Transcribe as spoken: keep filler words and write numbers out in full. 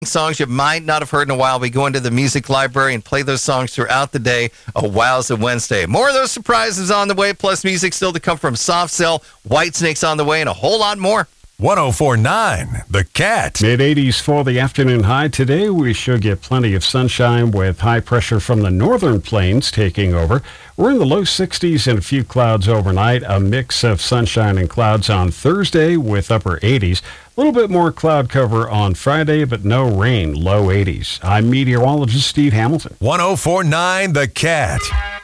songs you might not have heard in a while. We go into the music library and play those songs throughout the day. A Wowza Wednesday. More of those surprises on the way, plus music still to come from Soft Cell, Whitesnake's on the way, and a whole lot more. one oh four point nine The Cat. mid eighties for the afternoon high. Today we should get plenty of sunshine with high pressure from the northern plains taking over. We're in the low sixties and a few clouds overnight. A mix of sunshine and clouds on Thursday with upper eighties. A little bit more cloud cover on Friday, but no rain, low eighties. I'm meteorologist Steve Hamilton. one oh four point nine The Cat.